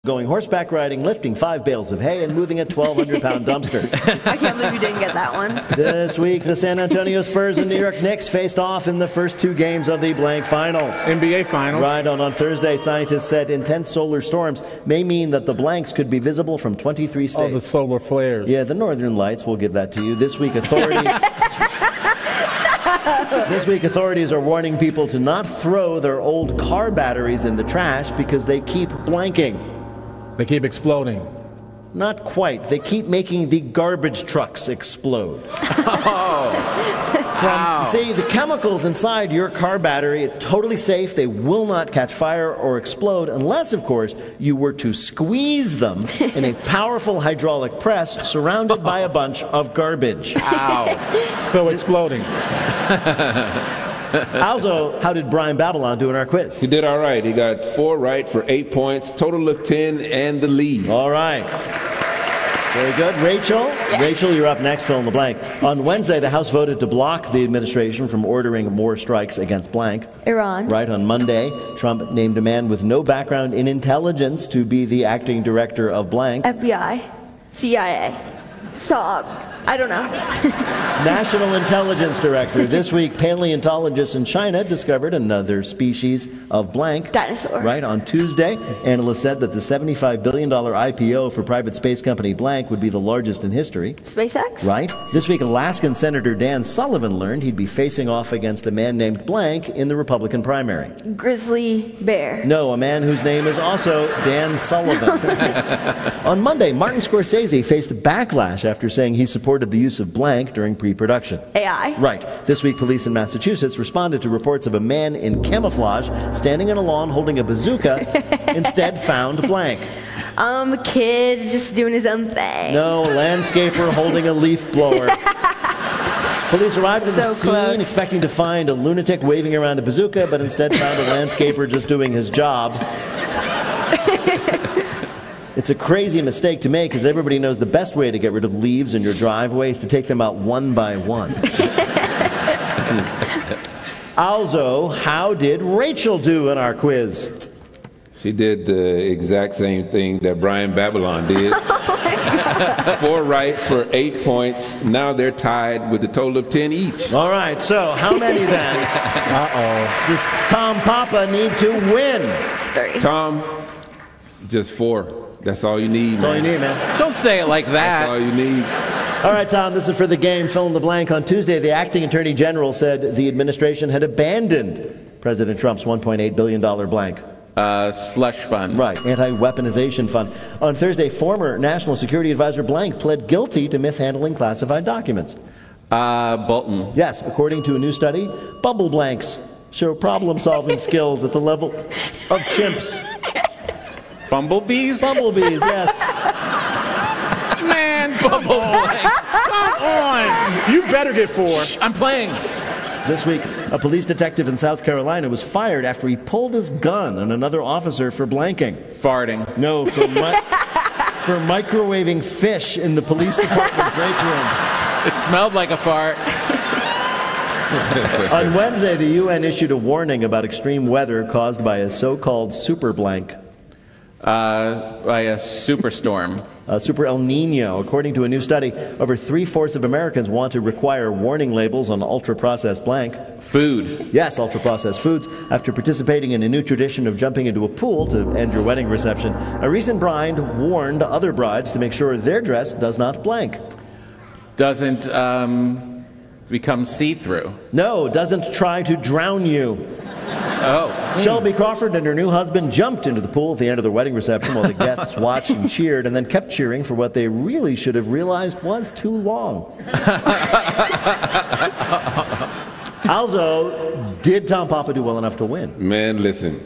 Going horseback riding, lifting 5 bales of hay, and moving a 1,200-pound dumpster. I can't believe you didn't get that one. This week, the San Antonio Spurs and New York Knicks faced off in the first 2 games of the blank finals. NBA finals. Right, on Thursday, scientists said intense solar storms may mean that the blanks could be visible from 23 states. Oh, the solar flares. Yeah, the northern lights, we'll give that to you. This week, authorities are warning people to not throw their old car batteries in the trash because they keep blanking. They keep exploding. Not quite. They keep making the garbage trucks explode. See, the chemicals inside your car battery are totally safe. They will not catch fire or explode unless, of course, you were to squeeze them in a powerful hydraulic press surrounded by a bunch of garbage. Ow. So exploding. Also, how did Brian Babylon do in our quiz? He did all right. He got 4 right for 8 points, total of 10, and the lead. All right. Very good. Rachel? Yes. Rachel, you're up next, fill in the blank. On Wednesday, the House voted to block the administration from ordering more strikes against blank. Iran. Right. On Monday, Trump named a man with no background in intelligence to be the acting director of blank. FBI. CIA. Saab. I don't know. National Intelligence Director. This week, paleontologists in China discovered another species of blank. Dinosaur. Right. On Tuesday, analysts said that the $75 billion IPO for private space company blank would be the largest in history. SpaceX. Right. This week, Alaskan Senator Dan Sullivan learned he'd be facing off against a man named blank in the Republican primary. Grizzly bear. No, a man whose name is also Dan Sullivan. On Monday, Martin Scorsese faced backlash after saying he supported the use of blank during pre-production. AI. Right. This week, police in Massachusetts responded to reports of a man in camouflage standing on a lawn holding a bazooka, instead found blank. A kid just doing his own thing. No, a landscaper holding a leaf blower. Police arrived at the So scene close. expecting to find a lunatic waving around a bazooka, but instead found a landscaper just doing his job. It's a crazy mistake to make because everybody knows the best way to get rid of leaves in your driveway is to take them out one by one. Also, how did Rachel do in our quiz? She did the exact same thing that Brian Babylon did. 4 right for 8 points. Now they're tied with a total of 10 each. All right, so how many then does Tom Papa need to win? 3. Tom, just 4. That's all you need, That's all you need, man. Don't say it like That's all that. you need. All right, Tom, this is for the game. Fill in the blank. On Tuesday, the acting attorney general said the administration had abandoned President Trump's $1.8 billion blank. Slush fund. Right, anti-weaponization fund. On Thursday, former National Security Advisor blank pled guilty to mishandling classified documents. Bolton. Yes, according to a new study, bubble blanks show problem-solving skills at the level of chimps. Bumblebees? Bumblebees, yes. Man, bumblebees. Come on. You better get 4. I'm playing. This week, a police detective in South Carolina was fired after he pulled his gun on another officer for blanking. Farting. No, for microwaving fish in the police department break room. It smelled like a fart. On Wednesday, the UN issued a warning about extreme weather caused by a so-called super blank. By a superstorm. Super El Nino. According to a new study, over 3/4 of Americans want to require warning labels on ultra-processed blank. Food. Yes, ultra-processed foods. After participating in a new tradition of jumping into a pool to end your wedding reception, a recent bride warned other brides to make sure their dress does not blank. Doesn't become see-through. No, doesn't try to drown you. Oh. Shelby Crawford and her new husband jumped into the pool at the end of their wedding reception while the guests watched and cheered, and then kept cheering for what they really should have realized was too long. Also, did Tom Papa do well enough to win? Man, listen.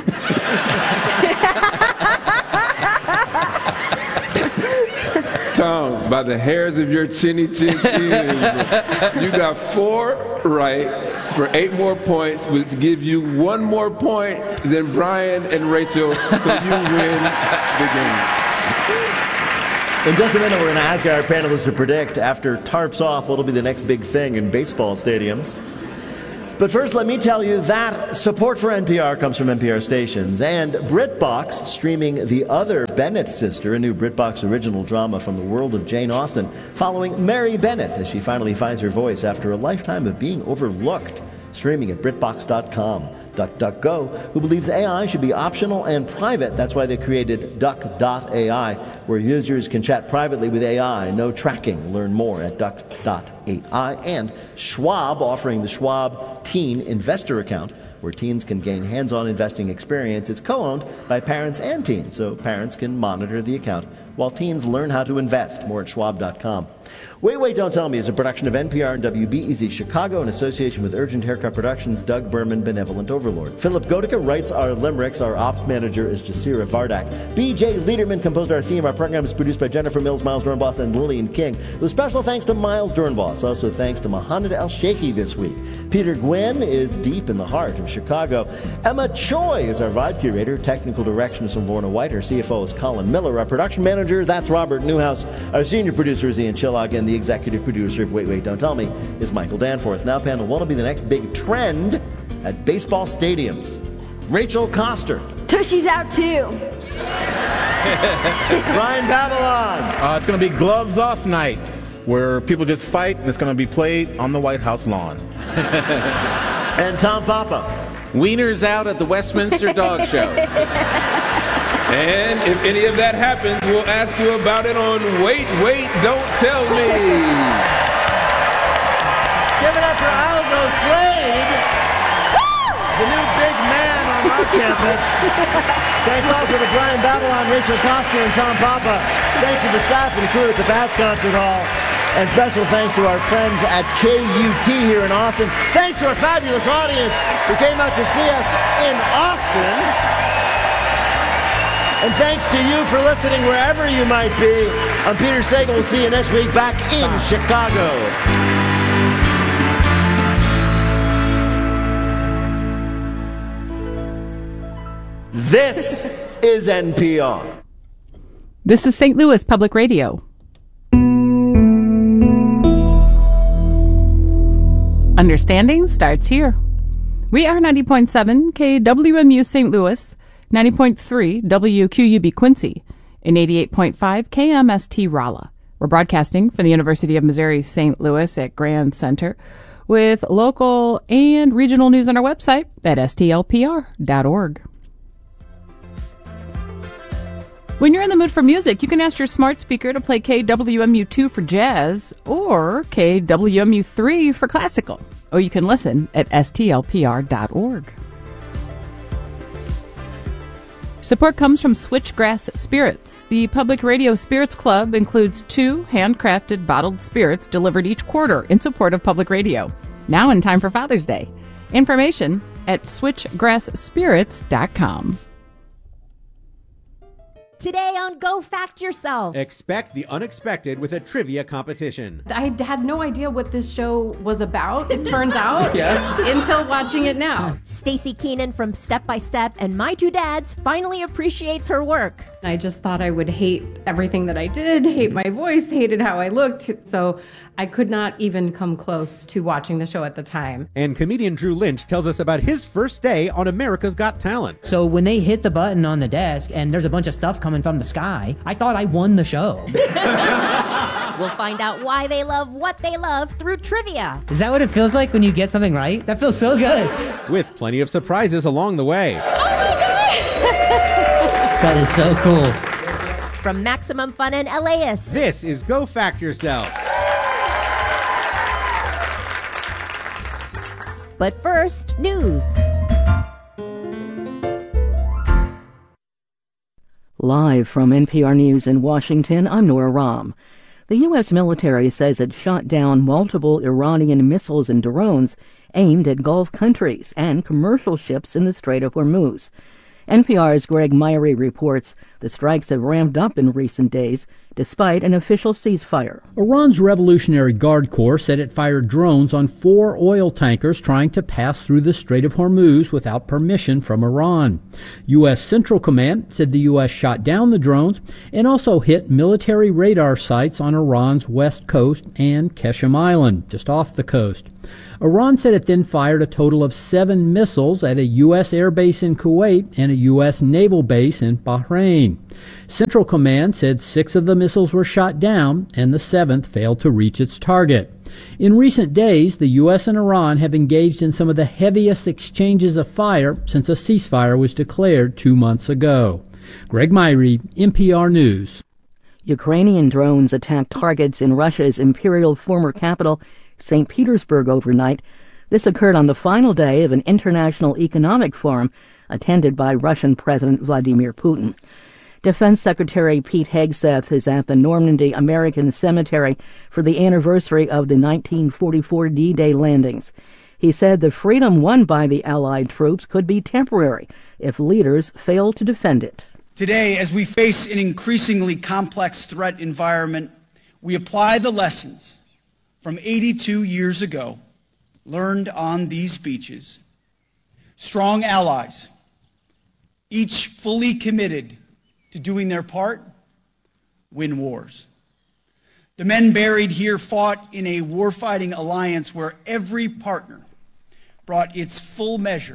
Tom, by the hairs of your chinny chin chin, you got 4 right for 8 more points, which give you 1 more point than Brian and Rachel, so you win the game. In just a minute, we're going to ask our panelists to predict, after tarps off, what will be the next big thing in baseball stadiums. But first, let me tell you that support for NPR comes from NPR stations and BritBox, streaming The Other Bennett Sister, a new BritBox original drama from the world of Jane Austen, following Mary Bennett as she finally finds her voice after a lifetime of being overlooked. Streaming at BritBox.com. DuckDuckGo, who believes AI should be optional and private. That's why they created Duck.ai, where users can chat privately with AI. No tracking. Learn more at Duck.ai. And Schwab, offering the Schwab Teen Investor Account, where teens can gain hands-on investing experience. It's co-owned by parents and teens, so parents can monitor the account while teens learn how to invest. More at Schwab.com. Wait, Don't Tell Me is a production of NPR and WBEZ Chicago in association with Urgent Haircut Productions, Doug Berman, Benevolent Overlord. Philip Gotica writes our limericks. Our ops manager is Jasira Vardak. BJ Liederman composed our theme. Our program is produced by Jennifer Mills, Miles Dornbos, and Lillian King. With special thanks to Miles Dornbos. Also thanks to Mohamed El-Sheikhy this week. Peter Gwynn is deep in the heart of Chicago. Emma Choi is our vibe curator. Technical direction is from Lorna White. Our CFO is Colin Miller. Our production manager, that's Robert Newhouse. Our senior producer is Ian Chillog, and the executive producer of Wait, Don't Tell Me is Michael Danforth. Now, panel, what'll be the next big trend at baseball stadiums? Rachel Koster. Tushy's out too. Brian Babylon. It's going to be gloves off night, where people just fight, and it's going to be played on the White House lawn. And Tom Papa. Wieners out at the Westminster Dog Show. And if any of that happens, we'll ask you about it on Wait, Don't Tell Me. Give it up for Alzo Slade, the new big man on our campus. Thanks also to Brian Babylon, Rachel Koster, and Tom Papa. Thanks to the staff and crew at the Bass Concert Hall. And special thanks to our friends at KUT here in Austin. Thanks to our fabulous audience who came out to see us in Austin. And thanks to you for listening wherever you might be. I'm Peter Sagal. We'll see you next week back in Chicago. This is NPR. This is St. Louis Public Radio. Understanding starts here. We are 90.7 KWMU St. Louis, 90.3 WQUB Quincy, and 88.5 KMST Rolla. We're broadcasting from the University of Missouri St. Louis at Grand Center with local and regional news on our website at stlpr.org. When you're in the mood for music, you can ask your smart speaker to play KWMU2 for jazz or KWMU3 for classical. Or you can listen at stlpr.org. Support comes from Switchgrass Spirits. The Public Radio Spirits Club includes 2 handcrafted bottled spirits delivered each quarter in support of public radio. Now in time for Father's Day. Information at switchgrassspirits.com. Today on Go Fact Yourself. Expect the unexpected with a trivia competition. I had no idea what this show was about, it turns out, until watching it now. Stacey Keenan from Step by Step and My Two Dads finally appreciates her work. I just thought I would hate everything that I did, hate my voice, hated how I looked, so I could not even come close to watching the show at the time. And comedian Drew Lynch tells us about his first day on America's Got Talent. So when they hit the button on the desk and there's a bunch of stuff coming from the sky, I thought I won the show. We'll find out why they love what they love through trivia. Is that what it feels like when you get something right? That feels so good. With plenty of surprises along the way. Oh my God! That is so cool. From Maximum Fun and LAist. This is Go Fact Yourself. But first, news. Live from NPR News in Washington, I'm Nora Rahm. The U.S. military says it shot down multiple Iranian missiles and drones aimed at Gulf countries and commercial ships in the Strait of Hormuz. NPR's Greg Myrie reports the strikes have ramped up in recent days despite an official ceasefire. Iran's Revolutionary Guard Corps said it fired drones on 4 oil tankers trying to pass through the Strait of Hormuz without permission from Iran. U.S. Central Command said the U.S. shot down the drones and also hit military radar sites on Iran's west coast and Qeshm Island, just off the coast. Iran said it then fired a total of 7 missiles at a U.S. air base in Kuwait and a U.S. naval base in Bahrain. Central Command said 6 of the missiles were shot down and the 7th failed to reach its target. In recent days, the U.S. and Iran have engaged in some of the heaviest exchanges of fire since a ceasefire was declared 2 months ago. Greg Myrie, NPR News. Ukrainian drones attacked targets in Russia's imperial former capital, St. Petersburg, overnight. This occurred on the final day of an international economic forum attended by Russian President Vladimir Putin. Defense Secretary Pete Hegseth is at the Normandy American Cemetery for the anniversary of the 1944 D-Day landings. He said the freedom won by the Allied troops could be temporary if leaders fail to defend it. Today, as we face an increasingly complex threat environment, we apply the lessons from 82 years ago learned on these beaches. Strong allies, each fully committed to doing their part, win wars. The men buried here fought in a warfighting alliance where every partner brought its full measure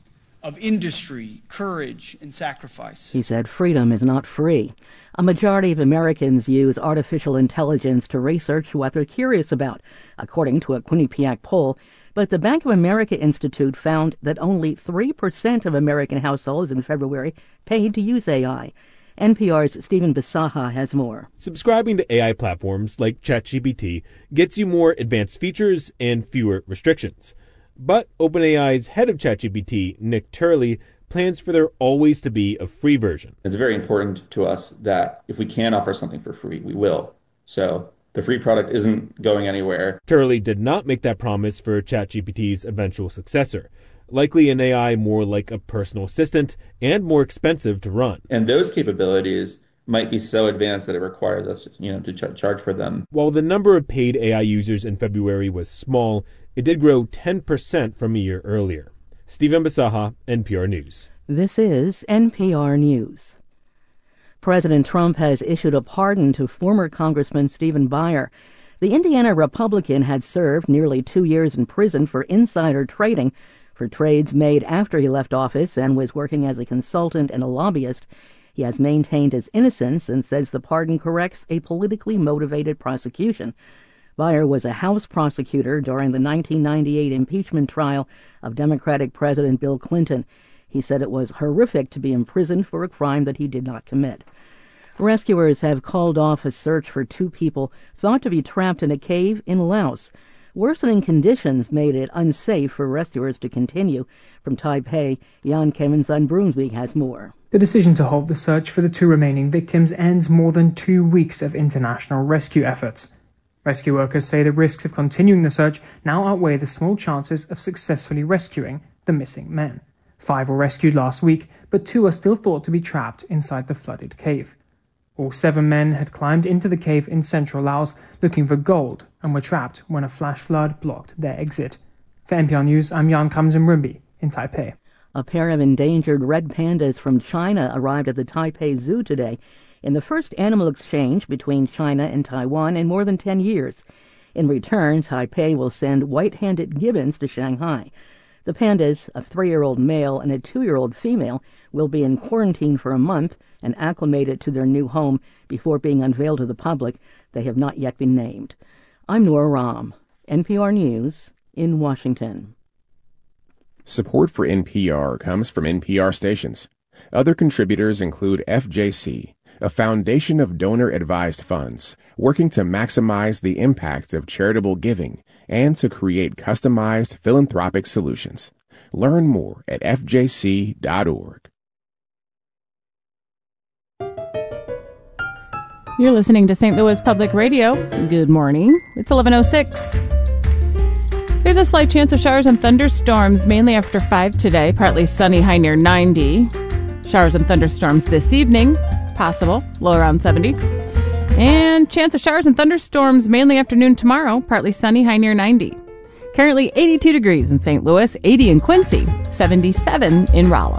of industry, courage, and sacrifice. He said freedom is not free. A majority of Americans use artificial intelligence to research what they're curious about, according to a Quinnipiac poll. But the Bank of America Institute found that only 3% of American households in February paid to use AI. NPR's Stephen Bisaha has more. Subscribing to AI platforms like ChatGPT gets you more advanced features and fewer restrictions. But OpenAI's head of ChatGPT, Nick Turley, plans for there always to be a free version. It's very important to us that if we can offer something for free, we will. So the free product isn't going anywhere. Turley did not make that promise for ChatGPT's eventual successor. Likely an AI more like a personal assistant and more expensive to run. And those capabilities might be so advanced that it requires us, to charge for them. While the number of paid AI users in February was small, it did grow 10% from a year earlier. Stephen Bisaha, NPR News. This is NPR News. President Trump has issued a pardon to former Congressman Stephen Buyer. The Indiana Republican had served nearly 2 years in prison for insider trading for trades made after he left office and was working as a consultant and a lobbyist. He has maintained his innocence and says the pardon corrects a politically motivated prosecution. Buyer was a House prosecutor during the 1998 impeachment trial of Democratic President Bill Clinton. He said it was horrific to be imprisoned for a crime that he did not commit. Rescuers have called off a search for 2 people thought to be trapped in a cave in Laos. Worsening conditions made it unsafe for rescuers to continue. From Taipei, Jan Kevinson Brunswick has more. The decision to halt the search for the 2 remaining victims ends more than 2 weeks of international rescue efforts. Rescue workers say the risks of continuing the search now outweigh the small chances of successfully rescuing the missing men. 5 were rescued last week, but 2 are still thought to be trapped inside the flooded cave. All 7 men had climbed into the cave in central Laos looking for gold and were trapped when a flash flood blocked their exit. For NPR News, I'm Jan Kamzin-Rimby in Taipei. A pair of endangered red pandas from China arrived at the Taipei Zoo today in the first animal exchange between China and Taiwan in more than 10 years. In return, Taipei will send white-handed gibbons to Shanghai. The pandas, a 3-year-old male and a 2-year-old female, will be in quarantine for a month and acclimated to their new home before being unveiled to the public. They have not yet been named. I'm Nora Rahm, NPR News in Washington. Support for NPR comes from NPR stations. Other contributors include FJC, a foundation of donor-advised funds working to maximize the impact of charitable giving and to create customized philanthropic solutions. Learn more at fjc.org. You're listening to St. Louis Public Radio. Good morning. It's 11:06. There's a slight chance of showers and thunderstorms, mainly after 5 today. Partly sunny, high near 90. Showers and thunderstorms this evening. Possible, low around 70. And chance of showers and thunderstorms mainly afternoon tomorrow, partly sunny, high near 90. Currently 82 degrees in St. Louis, 80 in Quincy, 77 in Rolla.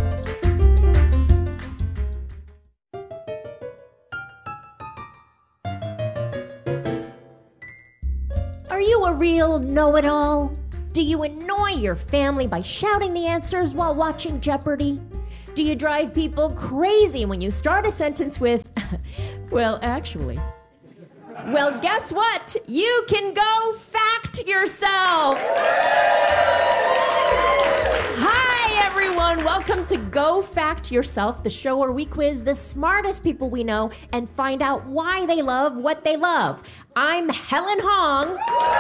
Are you a real know-it-all? Do you annoy your family by shouting the answers while watching Jeopardy? Do you drive people crazy when you start a sentence with, well, actually? Well, guess what? You can go fact yourself. Hi, everyone. Welcome to Go Fact Yourself, the show where we quiz the smartest people we know and find out why they love what they love. I'm Helen Hong.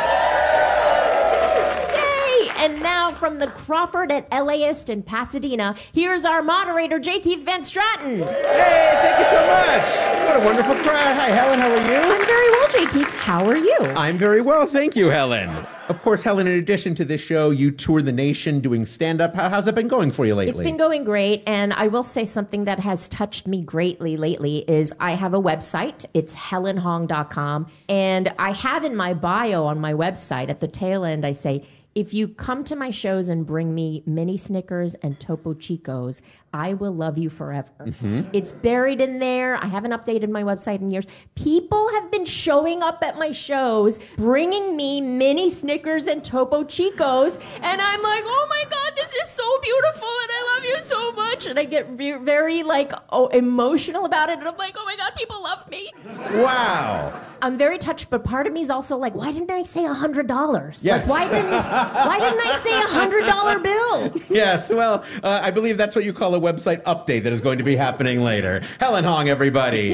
And now from the Crawford at LAist in Pasadena, here's our moderator, J. Keith Van Stratton. Hey, thank you so much. What a wonderful crowd. Hi, Helen. How are you? I'm very well, J. Keith. How are you? I'm very well. Thank you, Helen. Of course, Helen, in addition to this show, you tour the nation doing stand-up. How's that been going for you lately? It's been going great, and I will say something that has touched me greatly lately is I have a website. It's helenhong.com, and I have in my bio on my website, at the tail end, I say, if you come to my shows and bring me mini Snickers and Topo Chicos, I will love you forever. Mm-hmm. It's buried in there. I haven't updated my website in years. People have been showing up at my shows, bringing me mini Snickers and Topo Chicos, and I'm like, oh my God, this is so beautiful, and I love you so much. And I get very emotional about it, and I'm like, oh my God, people love me. Wow. I'm very touched, but part of me is also like, why didn't I say $100? Yes. Like, why didn't I say $100 bill? Yes, well, I believe that's what you call a website update that is going to be happening later. Helen Hong, everybody.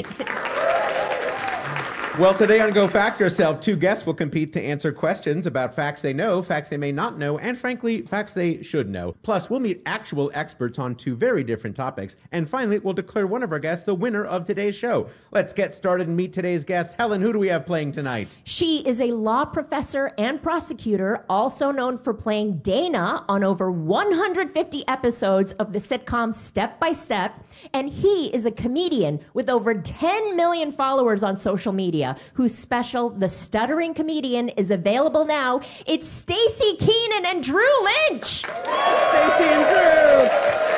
Well, today on Go Fact Yourself, two guests will compete to answer questions about facts they know, facts they may not know, and frankly, facts they should know. Plus, we'll meet actual experts on two very different topics. And finally, we'll declare one of our guests the winner of today's show. Let's get started and meet today's guest. Helen, who do we have playing tonight? She is a law professor and prosecutor, also known for playing Dana on over 150 episodes of the sitcom Step by Step. And he is a comedian with over 10 million followers on social media, whose special, The Stuttering Comedian, is available now. It's Stacy Keenan and Drew Lynch. Stacy and Drew.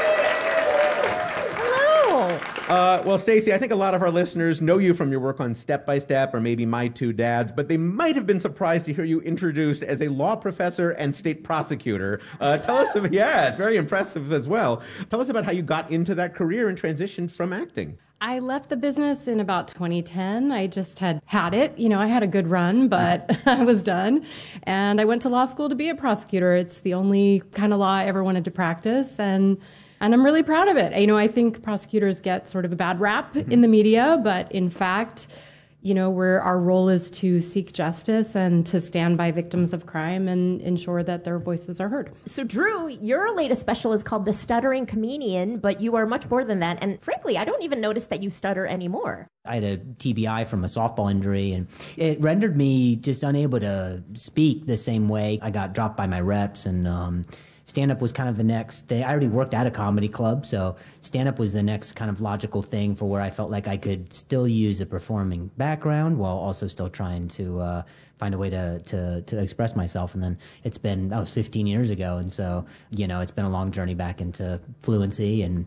Hello. Well, Stacy, I think a lot of our listeners know you from your work on Step by Step or maybe My Two Dads, but they might have been surprised to hear you introduced as a law professor and state prosecutor. Tell us, it's very impressive as well. Tell us about how you got into that career and transitioned from acting. I left the business in about 2010. I just had it. I had a good run, but I was done. And I went to law school to be a prosecutor. It's the only kind of law I ever wanted to practice. And I'm really proud of it. I think prosecutors get sort of a bad rap in the media, but in fact, our role is to seek justice and to stand by victims of crime and ensure that their voices are heard. So, Drew, your latest special is called The Stuttering Comedian, but you are much more than that. And frankly, I don't even notice that you stutter anymore. I had a TBI from a softball injury, and it rendered me just unable to speak the same way. I got dropped by my reps, and stand-up was kind of the next thing. I already worked at a comedy club, so stand-up was the next kind of logical thing for where I felt like I could still use a performing background while also still trying to find a way to express myself. And then that was 15 years ago, and so it's been a long journey back into fluency and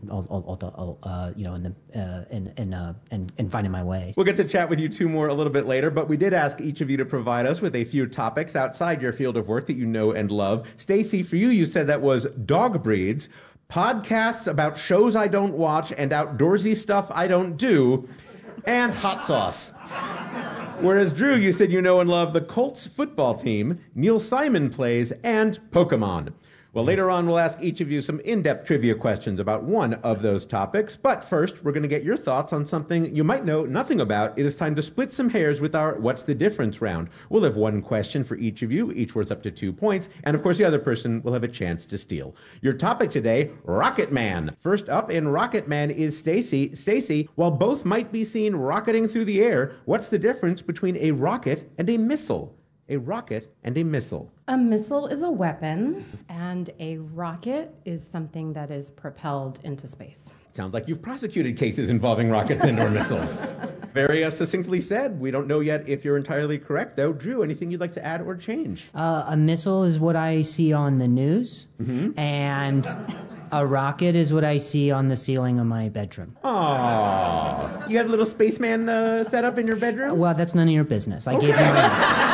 and finding my way. We'll get to chat with you two more a little bit later, but we did ask each of you to provide us with a few topics outside your field of work that you know and love. Stacy, for you said that was dog breeds, podcasts about shows I don't watch and outdoorsy stuff I don't do, and hot sauce. Whereas Drew, you said you know and love the Colts football team, Neil Simon plays, and Pokemon. Well, later on, we'll ask each of you some in-depth trivia questions about one of those topics. But first, we're going to get your thoughts on something you might know nothing about. It is time to split some hairs with our What's the Difference round. We'll have one question for each of you, each worth up to 2 points. And of course, the other person will have a chance to steal. Your topic today, Rocket Man. First up in Rocket Man is Stacy. Stacy, while both might be seen rocketing through the air, what's the difference between a rocket and a missile? A rocket and a missile. A missile is a weapon, and a rocket is something that is propelled into space. Sounds like you've prosecuted cases involving rockets and or missiles. Very succinctly said. We don't know yet if you're entirely correct, though. Drew, anything you'd like to add or change? A missile is what I see on the news, and a rocket is what I see on the ceiling of my bedroom. Aww. You got a little spaceman set up in your bedroom? Well, that's none of your business. I gave you my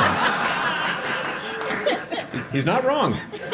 answer. He's not wrong.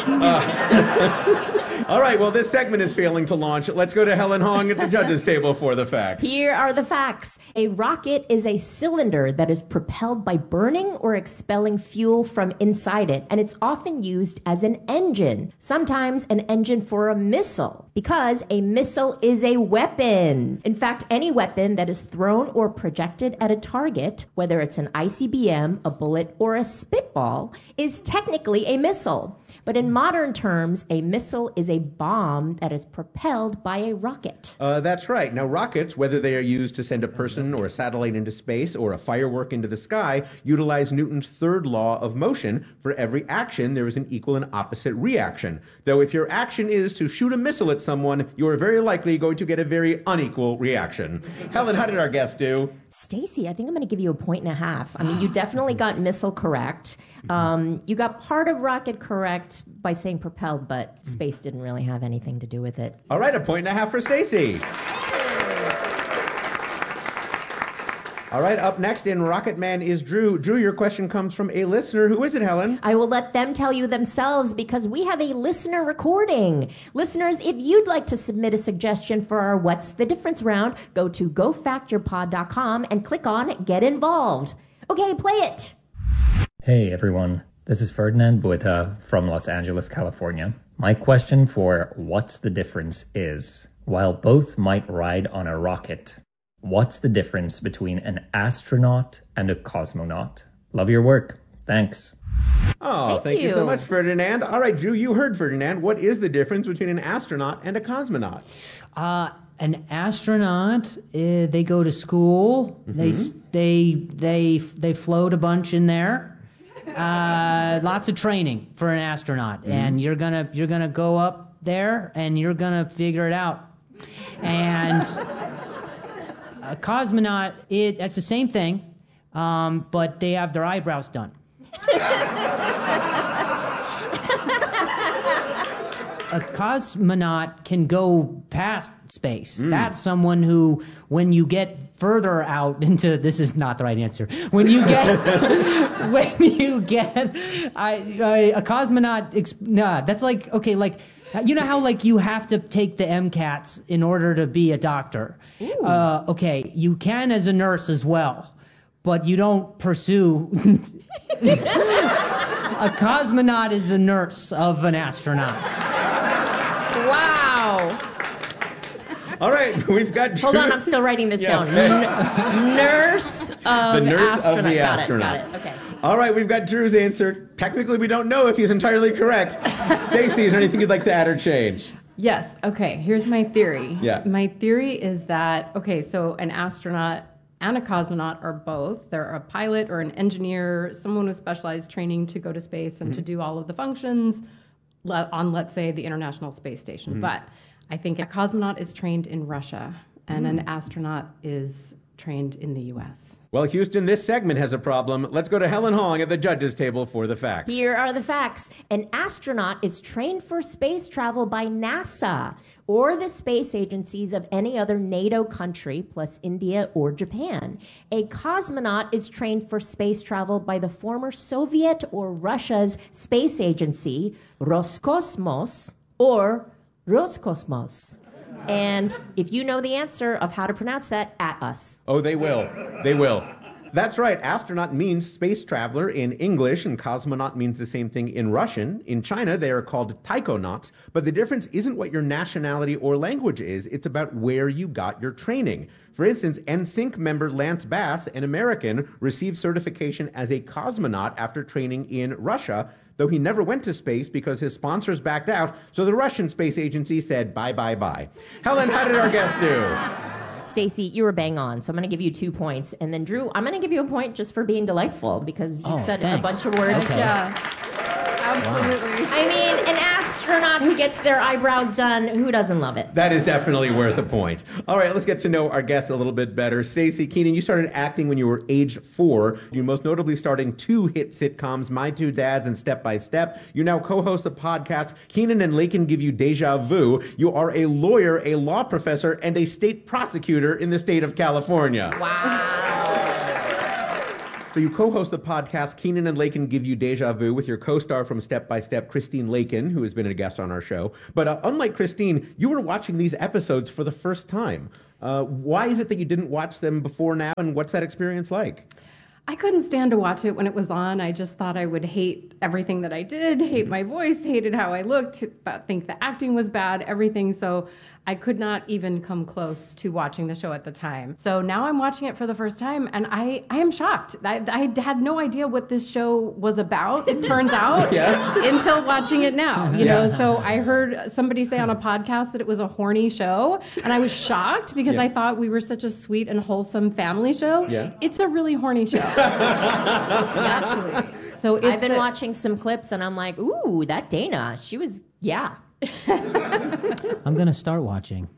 All right, well, this segment is failing to launch. Let's go to Helen Hong at the judges' table for the facts. Here are the facts. A rocket is a cylinder that is propelled by burning or expelling fuel from inside it, and it's often used as an engine, sometimes an engine for a missile, because a missile is a weapon. In fact, any weapon that is thrown or projected at a target, whether it's an ICBM, a bullet, or a spitball, is technically a missile. But in modern terms, a missile is a bomb that is propelled by a rocket. That's right. Now, rockets, whether they are used to send a person or a satellite into space or a firework into the sky, utilize Newton's third law of motion. For every action, there is an equal and opposite reaction. Though if your action is to shoot a missile at someone, you are very likely going to get a very unequal reaction. Helen, how did our guest do? Stacy, I think I'm going to give you 1.5 points. I mean, you definitely got missile correct. You got part of rocket correct by saying propelled, but space didn't really have anything to do with it. All right, 1.5 points for Stacy. All right, up next in Rocket Man is Drew. Drew, your question comes from a listener. Who is it, Helen? I will let them tell you themselves because we have a listener recording. Listeners, if you'd like to submit a suggestion for our What's the Difference round, go to gofactyourpod.com and click on Get Involved. Okay, play it. Hey, everyone. This is Ferdinand Bueta from Los Angeles, California. My question for What's the Difference is, while both might ride on a rocket, what's the difference between an astronaut and a cosmonaut? Love your work. Thanks. Oh, thank you so much, Ferdinand. All right, Drew, you heard Ferdinand. What is the difference between an astronaut and a cosmonaut? An astronaut, they go to school. They float a bunch in there. Lots of training for an astronaut, and you're gonna go up there and you're gonna figure it out. And a cosmonaut, that's the same thing, but they have their eyebrows done. A cosmonaut can go past space. That's someone who, when you get further out into, this is not the right answer. When you get, a cosmonaut, that's like, okay, like, you know how like you have to take the MCATs in order to be a doctor? Okay, you can as a nurse as well, but you don't pursue. A cosmonaut is a nurse of an astronaut. Wow. All right, we've got Drew. Hold on, I'm still writing this down. Nurse of the nurse astronaut. of the astronaut. Got it. Okay. All right, we've got Drew's answer. Technically, we don't know if he's entirely correct. Stacy, is there anything you'd like to add or change? Yes. Okay. Here's my theory. Yeah. My theory is that, okay, so an astronaut and a cosmonaut are both. They're a pilot or an engineer, someone with specialized training to go to space and to do all of the functions on, let's say, the International Space Station. But I think a cosmonaut is trained in Russia and an astronaut is trained in the U.S. Well, Houston, this segment has a problem. Let's go to Helen Hong at the judges' table for the facts. Here are the facts. An astronaut is trained for space travel by NASA or the space agencies of any other NATO country, plus India or Japan. A cosmonaut is trained for space travel by the former Soviet or Russia's space agency, Roskosmos or Roskosmos. And if you know the answer of how to pronounce that, at us. Oh, they will. They will. That's right. Astronaut means space traveler in English, and cosmonaut means the same thing in Russian. In China, they are called taikonauts, but the difference isn't what your nationality or language is. It's about where you got your training. For instance, NSYNC member Lance Bass, an American, received certification as a cosmonaut after training in Russia, though he never went to space because his sponsors backed out, so the Russian space agency said bye, bye, bye. Helen, how did our guest do? Stacy, you were bang on, so I'm going to give you 2 points. And then, Drew, I'm going to give you a point just for being delightful because you said a bunch of words. Yeah, absolutely. I mean, an astronaut astronaut who gets their eyebrows done, who doesn't love it? That is definitely worth a point. All right, let's get to know our guests a little bit better. Stacey Keenan, you started acting when you were age 4. You most notably starred in 2 hit sitcoms, My Two Dads and Step by Step. You now co-host the podcast Keenan and Lakin Give You Deja Vu. You are a lawyer, a law professor, and a state prosecutor in the state of California. Wow. So you co-host the podcast Keenan and Lakin Give You Deja Vu with your co-star from Step by Step, Christine Lakin, who has been a guest on our show. But unlike Christine, you were watching these episodes for the first time. Why is it that you didn't watch them before now, and what's that experience like? I couldn't stand to watch it when it was on. I just thought I would hate everything that I did, hate my voice, hated how I looked, think the acting was bad, everything. So I could not even come close to watching the show at the time. So now I'm watching it for the first time, and I am shocked. I had no idea what this show was about, it turns out, until watching it now. You know, so I heard somebody say on a podcast that it was a horny show, and I was shocked because I thought we were such a sweet and wholesome family show. It's a really horny show. Actually. So I've been watching some clips, and I'm like, ooh, that Dana, she was, I'm going to start watching.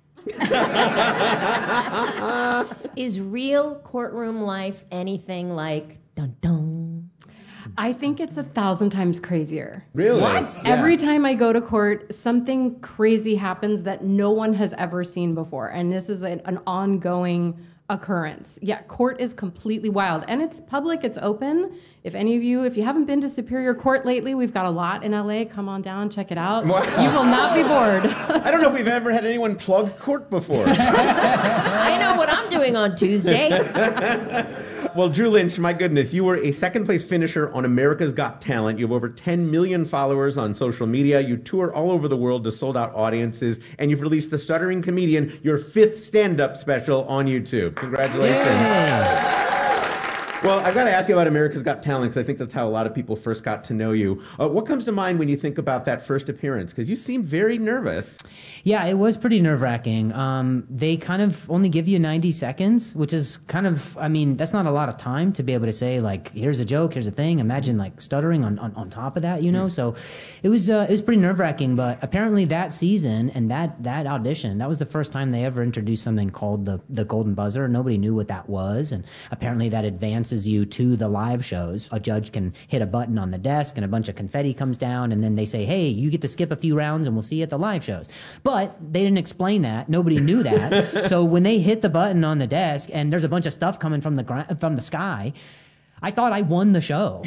Is real courtroom life anything like dun-dun? I think it's 1,000 times crazier. Really? What? Yeah. Every time I go to court, something crazy happens that no one has ever seen before. And this is an ongoing occurrence. Yeah, court is completely wild. And it's public, it's open. If you haven't been to Superior Court lately, we've got a lot in LA. Come on down, check it out. Wow. You will not be bored. I don't know if we've ever had anyone plug court before. I know what I'm doing on Tuesday. Well, Drew Lynch, my goodness, you were a second-place finisher on America's Got Talent. You have over 10 million followers on social media. You tour all over the world to sold-out audiences, and you've released The Stuttering Comedian, your 5th stand-up special on YouTube. Congratulations. Yay. Well, I've got to ask you about America's Got Talent, because I think that's how a lot of people first got to know you. What comes to mind when you think about that first appearance? Because you seemed very nervous. Yeah, it was pretty nerve-wracking. They kind of only give you 90 seconds, which is kind of, that's not a lot of time to be able to say, like, here's a joke, here's a thing. Imagine, like, stuttering on top of that, you know? So it was pretty nerve-wracking, but apparently that season and that audition, that was the first time they ever introduced something called the Golden Buzzer. Nobody knew what that was, and apparently that advances you to the live shows. A judge can hit a button on the desk and a bunch of confetti comes down, and then they say, hey, you get to skip a few rounds and we'll see you at the live shows. But they didn't explain that. Nobody knew that. So when they hit the button on the desk and there's a bunch of stuff coming from the sky, I thought I won the show.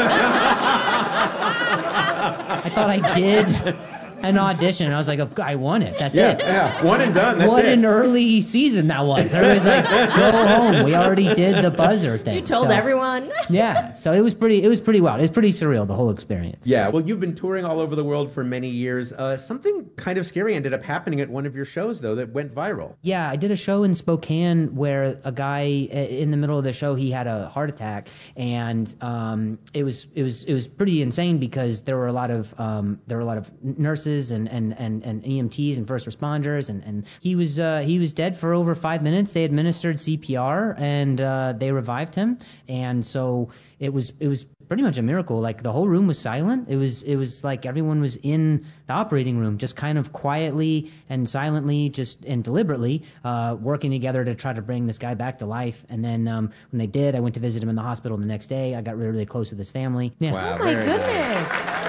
I thought I did an audition, and I was like, I won it. That's it. Yeah, one and done. That's what it. An early season that was. Everybody's like, go home. We already did the buzzer thing. You told everyone. Yeah, so it was pretty wild. It was pretty surreal, the whole experience. Yeah, well, you've been touring all over the world for many years. Something kind of scary ended up happening at one of your shows, though, that went viral. Yeah, I did a show in Spokane where a guy in the middle of the show, he had a heart attack, and it was pretty insane because there were a lot of nurses and EMTs and first responders, and he was dead for over 5 minutes. They administered CPR and they revived him, and so it was pretty much a miracle. Like, the whole room was silent. It was like everyone was in the operating room, just kind of quietly and silently, and deliberately working together to try to bring this guy back to life. And then when they did, I went to visit him in the hospital the next day. I got really, really close with his family. Yeah. Wow, oh my goodness. Nice.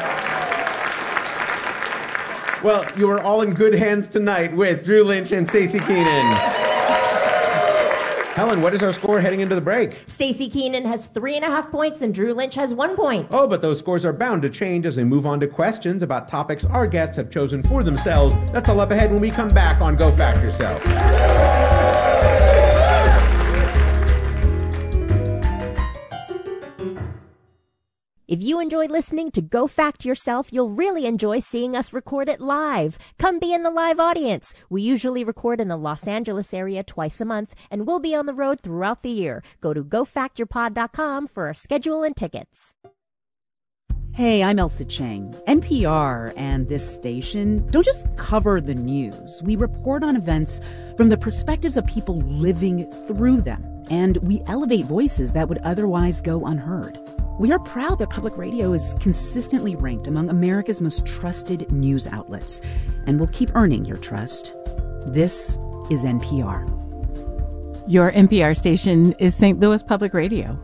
Well, you are all in good hands tonight with Drew Lynch and Stacey Keenan. Helen, what is our score heading into the break? Stacey Keenan has 3.5 points and Drew Lynch has 1 point. Oh, but those scores are bound to change as we move on to questions about topics our guests have chosen for themselves. That's all up ahead when we come back on Go Fact Yourself. If you enjoy listening to Go Fact Yourself, you'll really enjoy seeing us record it live. Come be in the live audience. We usually record in the Los Angeles area twice a month, and we'll be on the road throughout the year. Go to gofactyourpod.com for our schedule and tickets. Hey, I'm Elsa Chang. NPR and this station don't just cover the news. We report on events from the perspectives of people living through them, and we elevate voices that would otherwise go unheard. We are proud that public radio is consistently ranked among America's most trusted news outlets, and will keep earning your trust. This is NPR. Your NPR station is St. Louis Public Radio.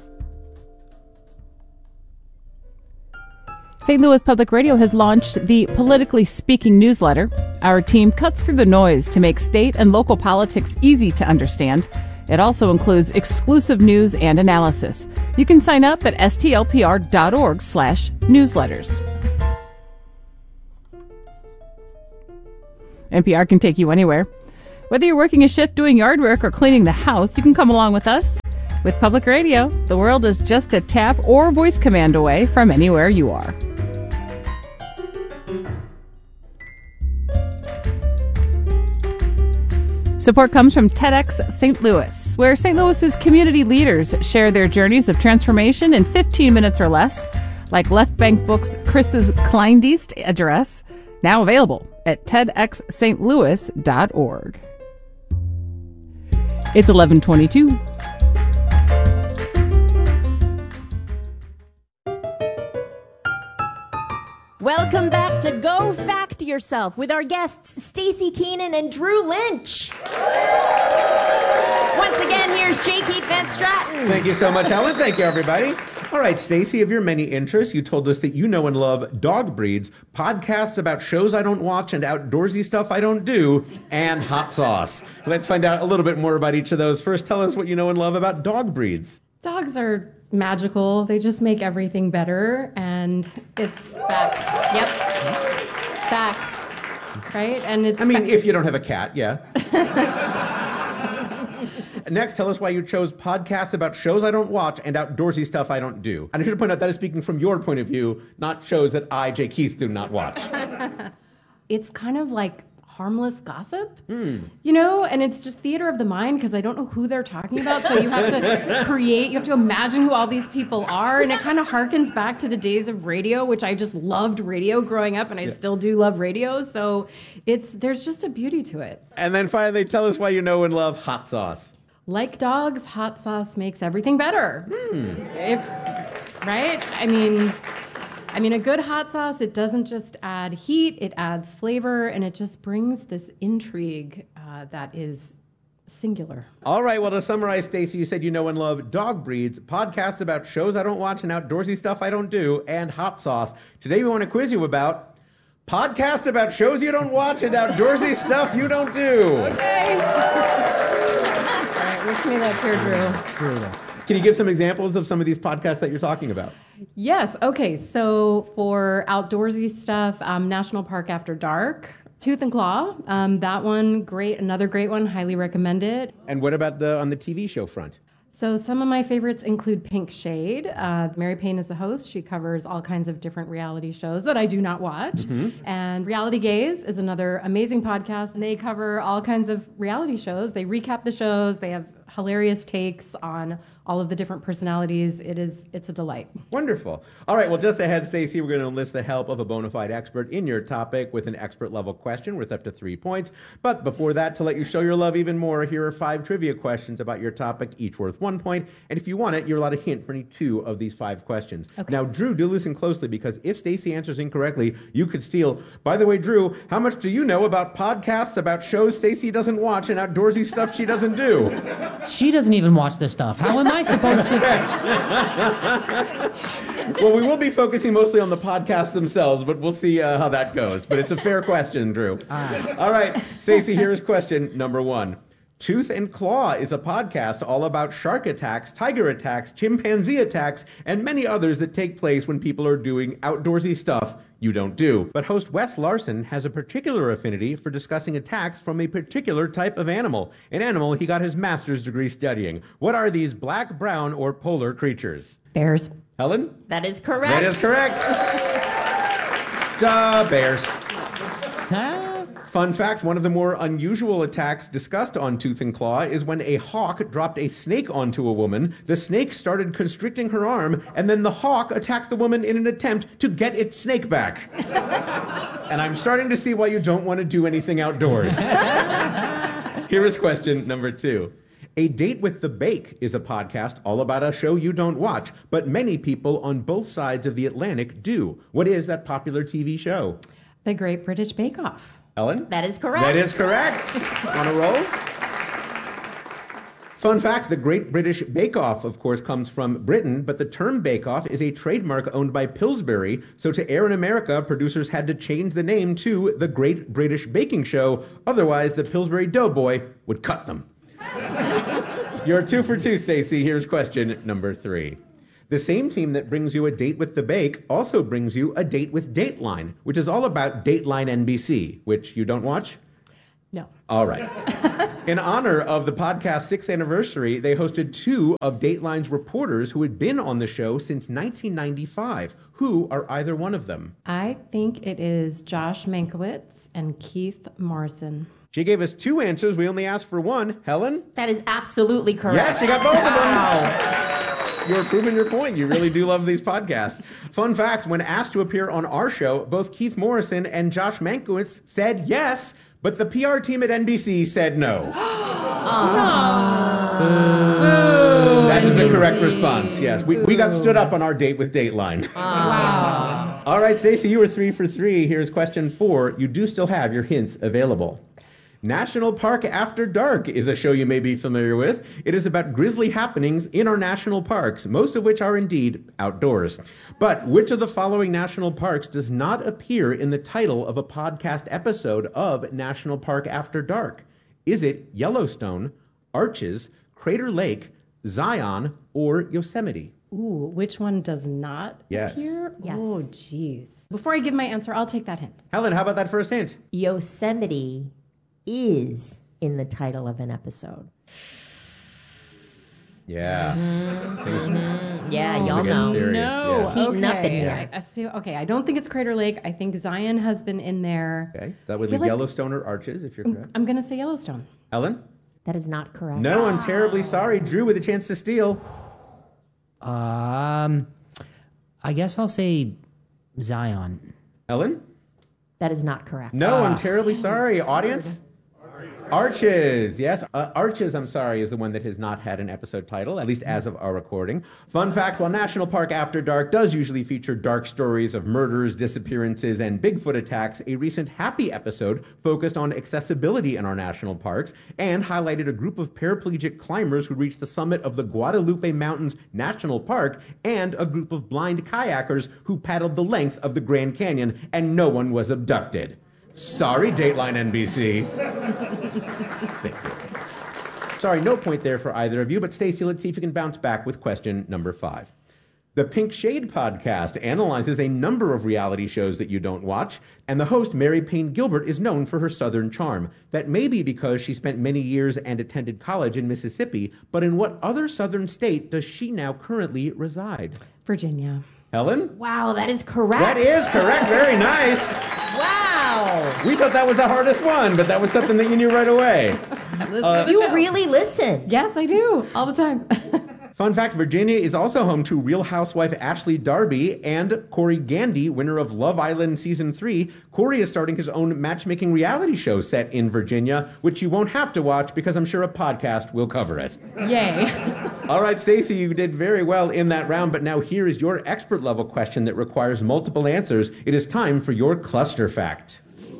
St. Louis Public Radio has launched the Politically Speaking newsletter. Our team cuts through the noise to make state and local politics easy to understand. It also includes exclusive news and analysis. You can sign up at stlpr.org/newsletters. NPR can take you anywhere. Whether you're working a shift, doing yard work, or cleaning the house, you can come along with us. With public radio, the world is just a tap or voice command away from anywhere you are. Support comes from TEDx St. Louis, where St. Louis's community leaders share their journeys of transformation in 15 minutes or less, like Left Bank Books' Chris's Kleindienst address, now available at tedxstlouis.org. It's 11:22. Welcome back to Go Fact Yourself with our guests Stacey Keenan and Drew Lynch. Once again, here's J.P. Van Straten. Thank you so much, Helen. Thank you, everybody. All right, Stacey, of your many interests, you told us that you know and love dog breeds, podcasts about shows I don't watch and outdoorsy stuff I don't do, and hot sauce. Let's find out a little bit more about each of those. First, tell us what you know and love about dog breeds. Dogs are magical. They just make everything better, and it's facts. Yep. Facts. Right? And it's if you don't have a cat, yeah. Next, tell us why you chose podcasts about shows I don't watch and outdoorsy stuff I don't do. And I should point out that is speaking from your point of view, not shows that I, Jay Keith, do not watch. It's kind of like harmless gossip, you know, and it's just theater of the mind because I don't know who they're talking about. So you have to you have to imagine who all these people are. And it kind of harkens back to the days of radio, which I just loved radio growing up, and I still do love radio. So there's just a beauty to it. And then finally, tell us why you know and love hot sauce. Like dogs, hot sauce makes everything better. Right? I mean, a good hot sauce, it doesn't just add heat, it adds flavor, and it just brings this intrigue that is singular. All right, well, to summarize, Stacey, you said you know and love dog breeds, podcasts about shows I don't watch and outdoorsy stuff I don't do, and hot sauce. Today we want to quiz you about podcasts about shows you don't watch and outdoorsy stuff you don't do. Okay. All right, wish me luck here, Drew. Can you give some examples of some of these podcasts that you're talking about? Yes. Okay. So for outdoorsy stuff, National Park After Dark, Tooth and Claw, that one, great. Another great one, highly recommend it. And what about on the TV show front? So some of my favorites include Pink Shade. Mary Payne is the host. She covers all kinds of different reality shows that I do not watch. Mm-hmm. And Reality Gaze is another amazing podcast. And they cover all kinds of reality shows. They recap the shows. They have hilarious takes on all of the different personalities. It's a delight. Wonderful. All right, well, just ahead, Stacey, we're going to enlist the help of a bona fide expert in your topic with an expert level question worth up to 3 points. But before that, to let you show your love even more, here are 5 trivia questions about your topic, each worth 1 point. And if you want it, you're allowed a hint for any 2 of these 5 questions. Okay. Now, Drew, do listen closely, because if Stacey answers incorrectly, you could steal. By the way, Drew, how much do you know about podcasts about shows Stacey doesn't watch and outdoorsy stuff she doesn't do? She doesn't even watch this stuff. How am I supposed to? Well, we will be focusing mostly on the podcasts themselves, but we'll see how that goes. But it's a fair question, Drew. All right, Stacey, here's question number 1. Tooth and Claw is a podcast all about shark attacks, tiger attacks, chimpanzee attacks, and many others that take place when people are doing outdoorsy stuff you don't do. But host Wes Larson has a particular affinity for discussing attacks from a particular type of animal, an animal he got his master's degree studying. What are these black, brown, or polar creatures? Bears. Helen? That is correct. That is correct. Duh, bears. Fun fact, one of the more unusual attacks discussed on Tooth and Claw is when a hawk dropped a snake onto a woman. The snake started constricting her arm, and then the hawk attacked the woman in an attempt to get its snake back. And I'm starting to see why you don't want to do anything outdoors. Here is question number 2. A Date with the Bake is a podcast all about a show you don't watch, but many people on both sides of the Atlantic do. What is that popular TV show? The Great British Bake Off. Ellen? That is correct. That is correct. On a roll? Fun fact, the Great British Bake Off, of course, comes from Britain, but the term Bake Off is a trademark owned by Pillsbury, so to air in America, producers had to change the name to the Great British Baking Show, otherwise the Pillsbury Doughboy would cut them. You're 2 for 2, Stacey. Here's question number 3. The same team that brings you A Date with the Bake also brings you A Date with Dateline, which is all about Dateline NBC, which you don't watch? No. All right. In honor of the podcast's 6th anniversary, they hosted 2 of Dateline's reporters who had been on the show since 1995. Who are either one of them? I think it is Josh Mankiewicz and Keith Morrison. She gave us 2 answers. We only asked for 1. Helen? That is absolutely correct. Yes, you got both of them. You're proving your point. You really do love these podcasts. Fun fact, when asked to appear on our show, both Keith Morrison and Josh Mankiewicz said yes, but the PR team at NBC said no. That is the correct response, yes. We got stood up on our date with Dateline. Wow. All right, Stacey, you were 3 for 3. Here's question 4. You do still have your hints available. National Park After Dark is a show you may be familiar with. It is about grisly happenings in our national parks, most of which are indeed outdoors. But which of the following national parks does not appear in the title of a podcast episode of National Park After Dark? Is it Yellowstone, Arches, Crater Lake, Zion, or Yosemite? Ooh, which one does not appear? Yes. Oh, jeez. Before I give my answer, I'll take that hint. Helen, how about that first hint? Yosemite is in the title of an episode. Yeah. Yeah, y'all know. No. Heating up in Okay. here. I see. Okay, I don't think it's Crater Lake. I think Zion has been in there. Okay, that would I be feel like- Yellowstone or Arches, if you're correct. I'm going to say Yellowstone. Ellen? That is not correct. No, I'm terribly sorry. Drew with a chance to steal. I guess I'll say Zion. Ellen? That is not correct. No, I'm terribly sorry. Audience? Arches, yes. Arches, I'm sorry, is the one that has not had an episode title, at least as of our recording. Fun fact, while National Park After Dark does usually feature dark stories of murders, disappearances, and Bigfoot attacks, a recent Happy episode focused on accessibility in our national parks and highlighted a group of paraplegic climbers who reached the summit of the Guadalupe Mountains National Park and a group of blind kayakers who paddled the length of the Grand Canyon and no one was abducted. Sorry, Dateline NBC. Thank you. Sorry, no point there for either of you, but Stacey, let's see if you can bounce back with question number 5. The Pink Shade podcast analyzes a number of reality shows that you don't watch, and the host, Mary Payne Gilbert, is known for her Southern charm. That may be because she spent many years and attended college in Mississippi, but in what other Southern state does she now currently reside? Virginia. Helen? Wow, that is correct. That is correct. Very nice. Wow. We thought that was the hardest one, but that was something that you knew right away. You really listen. Yes, I do. All the time. Fun fact, Virginia is also home to Real Housewife Ashley Darby and Corey Gandy, winner of Love Island Season 3. Corey is starting his own matchmaking reality show set in Virginia, which you won't have to watch because I'm sure a podcast will cover it. Yay. All right, Stacey, you did very well in that round, but now here is your expert level question that requires multiple answers. It is time for your cluster fact.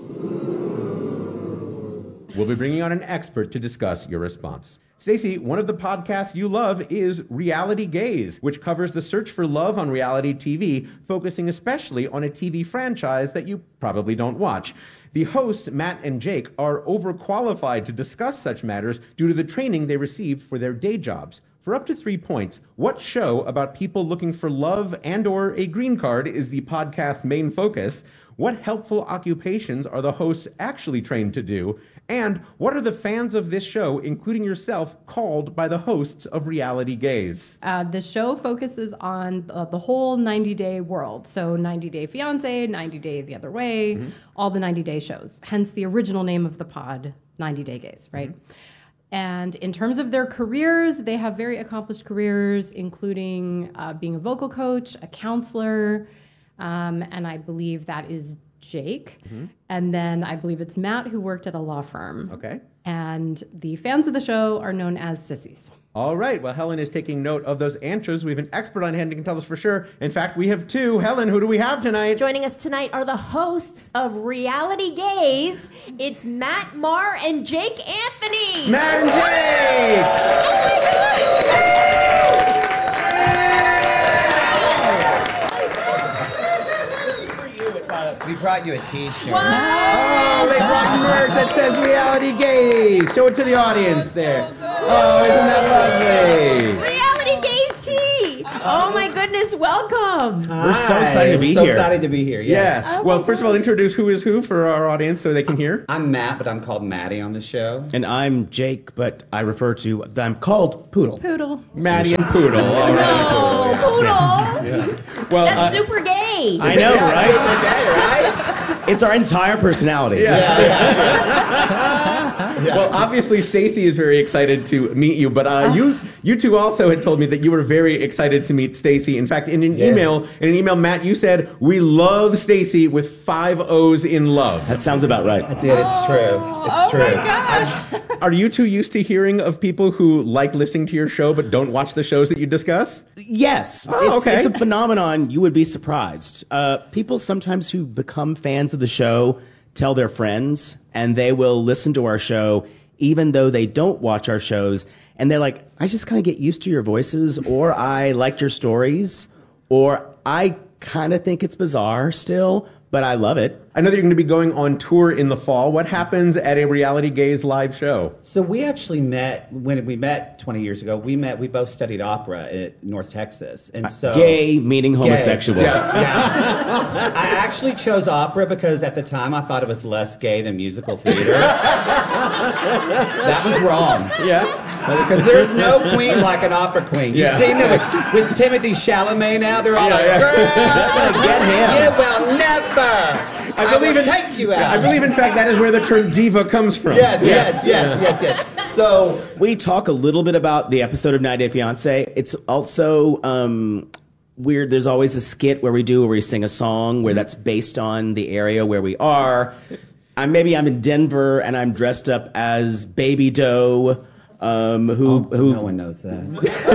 We'll be bringing on an expert to discuss your response. Stacey, one of the podcasts you love is Reality Gaze, which covers the search for love on reality TV, focusing especially on a TV franchise that you probably don't watch. The hosts, Matt and Jake, are overqualified to discuss such matters due to the training they received for their day jobs. For up to 3 points, what show about people looking for love and or a green card is the podcast's main focus? What helpful occupations are the hosts actually trained to do? And what are the fans of this show, including yourself, called by the hosts of Reality Gaze? The show focuses on the whole 90-day world. So 90 Day Fiancé, 90 Day the Other Way, all the 90-day shows. Hence the original name of the pod, 90 Day Gaze, right? And in terms of their careers, they have very accomplished careers, including being a vocal coach, a counselor, and I believe that is Jake. And then I believe it's Matt who worked at a law firm. Okay. And the fans of the show are known as sissies. All right. Well, Helen is taking note of those answers. We have an expert on hand who can tell us for sure. In fact, we have two. Helen, who do we have tonight? Joining us tonight are the hosts of Reality Gaze. It's Matt Marr and Jake Anthony. Matt and We brought you a T-shirt. Oh, they brought merch that says Reality Gaze. Show it to the audience there. Oh, isn't that lovely? Reality Gaze tea. Oh my goodness, welcome. We're so excited to be here. So excited to be here, yes. Yeah. Well, first of all, introduce who is who for our audience so they can hear. I'm Matt, but I'm called Maddie on the show. And I'm Jake, but I'm called Poodle. Poodle. Maddie and Poodle. All right. No, Poodle. Yeah. Well, that's super gay. I know, right? Super gay, right? It's our entire personality. Well, obviously, Stacy is very excited to meet you, but you two also had told me that you were very excited to meet Stacy. In fact, in an email, Matt, you said, "We love Stacy with 5 O's in love." That sounds about right. I did. It's true. It's true. My gosh. Are you two used to hearing of people who like listening to your show but don't watch the shows that you discuss? Yes. Okay. It's a phenomenon. You would be surprised. People sometimes who become fans of the show tell their friends, and they will listen to our show even though they don't watch our shows. And they're like, I just kind of get used to your voices, or I liked your stories, or I kind of think it's bizarre still, but I love it. I know that you're going to be going on tour in the fall. What happens at a Reality Gaze live show? So we actually met, when we met 20 years ago, we both studied opera at North Texas. And so gay meaning homosexual. Yeah. I actually chose opera because at the time I thought it was less gay than musical theater. That was wrong. Yeah. Because there's no queen like an opera queen. You've seen them with Timothy Chalamet now. They're all like, girl, get him. You will never. I will take you out. I believe, in fact, that is where the term diva comes from. Yes. So we talk a little bit about the episode of 90 Day Fiancé. It's also weird. There's always a skit where we sing a song where that's based on the area where we are. Maybe I'm in Denver and I'm dressed up as Baby Doe. No one knows that.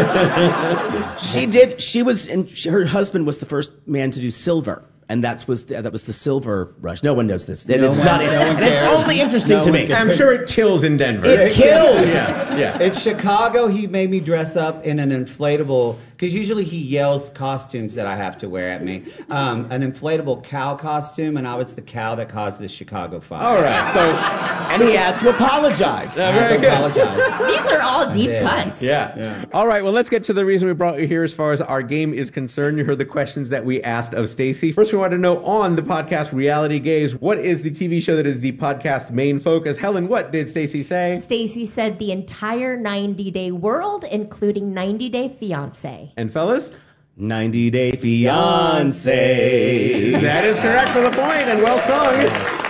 Her husband was the first man to do Silver. And that was the Silver Rush. No one knows this. It's only interesting to me. I'm sure it kills in Denver. It kills. Yeah. In Chicago, he made me dress up in an inflatable, because usually he yells costumes that I have to wear at me. An inflatable cow costume, and I was the cow that caused the Chicago fire. All right. And he had to apologize. I had to apologize. These are all deep cuts. Yeah. All right. Well, let's get to the reason we brought you here as far as our game is concerned. You heard the questions that we asked of Stacy. First, we want to know on the podcast Reality Gaze, what is the TV show that is the podcast's main focus? Helen, what did Stacy say? Stacy said the entire 90-day world, including 90 Day Fiancé. And fellas? 90 Day Fiancé. That is correct for the point, and well sung.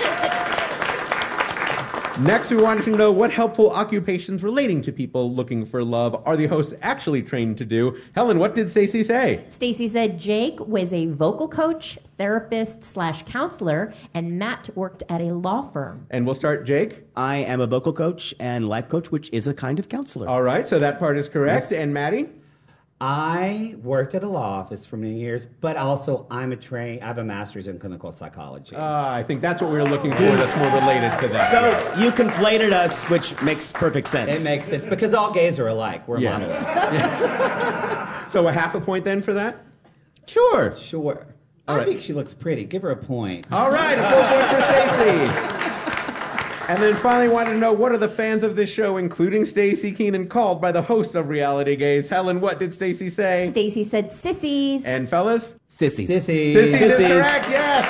Next, we wanted to know what helpful occupations relating to people looking for love are the hosts actually trained to do. Helen, what did Stacy say? Stacy said Jake was a vocal coach, therapist/counselor, and Matt worked at a law firm. And we'll start, Jake. I am a vocal coach and life coach, which is a kind of counselor. All right, so that part is correct. Yes. And Maddie? I worked at a law office for many years, but also I have a master's in clinical psychology. I think that's what we were looking for that's more related to that. So you conflated us, which makes perfect sense. It makes sense, because all gays are alike. We're monolith. Yeah. So a half a point then for that? Sure. I think she looks pretty. Give her a point. All right, a full point for Stacy. And then finally wanted to know, what are the fans of this show, including Stacy Keenan, called by the hosts of Reality Gaze? Helen, what did Stacy say? Stacy said sissies. And fellas? Sissies. Sissies is correct, yes.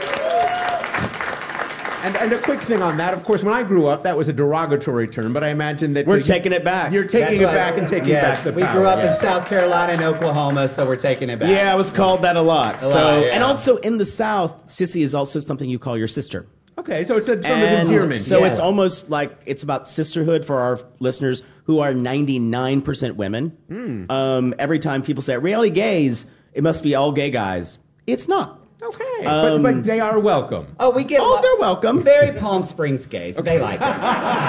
And a quick thing on that, of course, when I grew up, that was a derogatory term, but I imagine that... We're taking it back. You're taking it back and taking back the power. We grew up in South Carolina and Oklahoma, so we're taking it back. Yeah, I was called that a lot. And also in the South, sissy is also something you call your sister. Okay, so it's a term of endearment. So it's almost like it's about sisterhood for our listeners who are 99% women. Every time people say, Reality Gaze, it must be all gay guys. It's not. Okay, but they are welcome. Oh, we get. They're welcome. Very Palm Springs gays. They like us.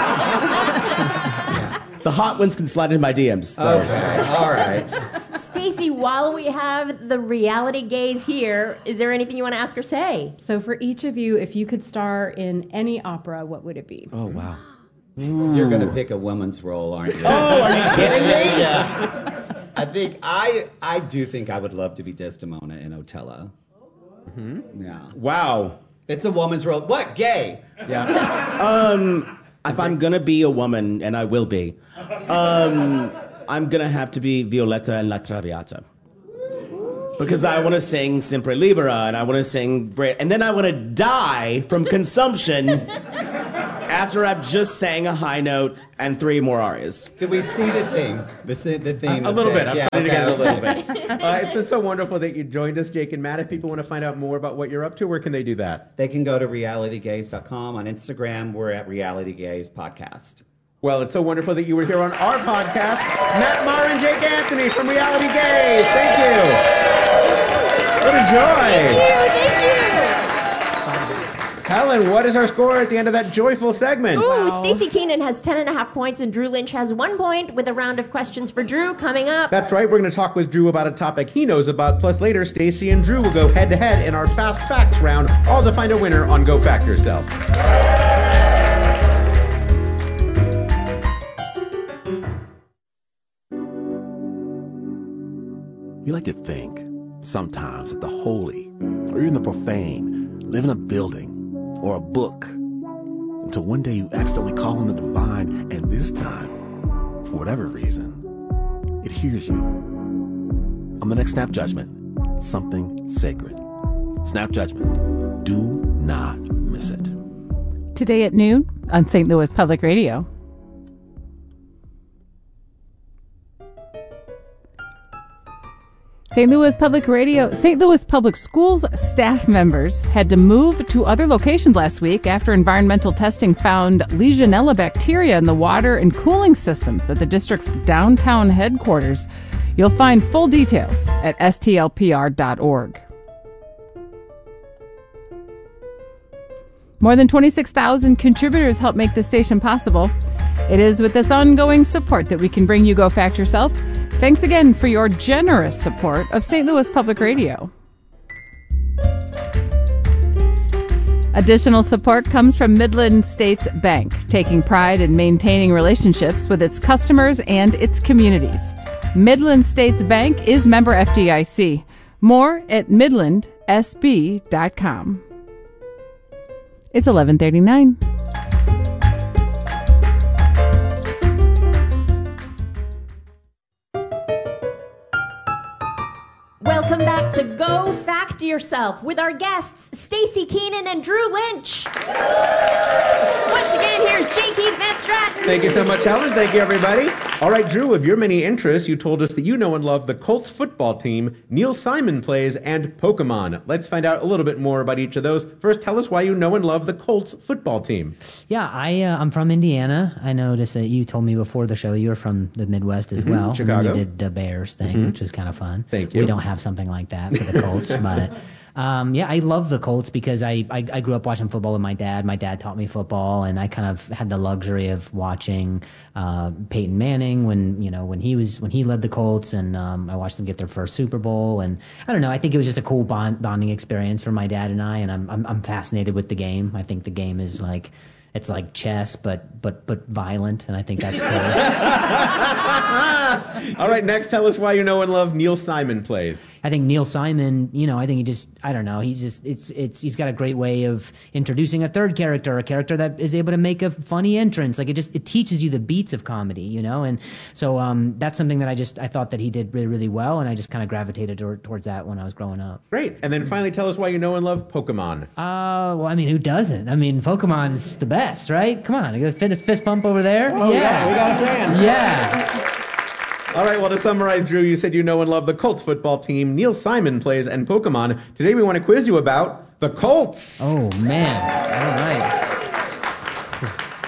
The hot ones can slide into my DMs. Though. Okay, all right. Stacey, while we have the reality gaze here, is there anything you want to ask or say? So for each of you, if you could star in any opera, what would it be? Oh, wow. You're going to pick a woman's role, aren't you? Oh, are you kidding me? Yeah. I think I do think I would love to be Desdemona in Othello. Mm-hmm. Yeah. Wow. It's a woman's role. What? Gay? Yeah. If I'm gonna be a woman, and I will be, I'm gonna have to be Violetta in La Traviata. Because I want to sing Sempre Libera, and I want to sing and then I want to die from consumption after I've just sang a high note and 3 more arias. Did we see the theme? The theme. A little bit. I'm trying to get a little bit. It's been so wonderful that you joined us, Jake and Matt. If people want to find out more about what you're up to, where can they do that? They can go to realitygaze.com. On Instagram, we're at Reality Gaze Podcast. Well, it's so wonderful that you were here on our podcast. Matt Maher and Jake Anthony from Reality Gaze. Thank you. What a joy. Thank you. Helen, what is our score at the end of that joyful segment? Ooh, Stacey Keenan has 10.5 points, and Drew Lynch has 1 point with a round of questions for Drew coming up. That's right. We're going to talk with Drew about a topic he knows about. Plus, later, Stacey and Drew will go head-to-head in our Fast Facts round, all to find a winner on Go Fact Yourself. You like to think, sometimes, that the holy, or even the profane, live in a building or a book, until one day you accidentally call on the divine, and this time, for whatever reason, it hears you. On the next Snap Judgment, something sacred. Snap Judgment. Do not miss it. Today at noon on St. Louis Public Radio. St. Louis Public Schools staff members had to move to other locations last week after environmental testing found Legionella bacteria in the water and cooling systems at the district's downtown headquarters. You'll find full details at stlpr.org. More than 26,000 contributors help make this station possible. It is with this ongoing support that we can bring you Go Fact Yourself. Thanks again for your generous support of St. Louis Public Radio. Additional support comes from Midland States Bank, taking pride in maintaining relationships with its customers and its communities. Midland States Bank is member FDIC. More at midlandsb.com. It's 11:39. Welcome back to Go Fact Yourself with our guests, Stacey Keenan and Drew Lynch. Once again, here's J. Keith Van Stratton. Thank you so much, Helen. Thank you, everybody. All right, Drew, of your many interests, you told us that you know and love the Colts football team, Neil Simon plays, and Pokemon. Let's find out a little bit more about each of those. First, tell us why you know and love the Colts football team. Yeah, I'm from Indiana. I noticed that you told me before the show you were from the Midwest as well. Chicago. And you did the Bears thing, which was kind of fun. Thank you. We don't have something like that for the Colts, but yeah, I love the Colts because I grew up watching football with my dad. My dad taught me football, and I kind of had the luxury of watching Peyton Manning when he led the Colts, and I watched them get their first Super Bowl. And I don't know, I think it was just a cool bonding experience for my dad and I. And I'm fascinated with the game. I think the game is like. It's like chess, but violent, and I think that's cool. All right, next, tell us why you know and love Neil Simon plays. I think Neil Simon, I think he's got a great way of introducing a third character, a character that is able to make a funny entrance. Like it teaches you the beats of comedy, and so that's something that I thought that he did really, really well, and I just kind of gravitated towards that when I was growing up. Great, and then finally, tell us why you know and love Pokemon. Well, I mean, who doesn't? I mean, Pokemon's the best, right? Come on, I got a fist pump over there. Oh, yeah, we got a fan. Yeah. All right, well, to summarize, Drew, you said you know and love the Colts football team, Neil Simon plays, and Pokemon. Today we want to quiz you about the Colts. Oh, man. All right.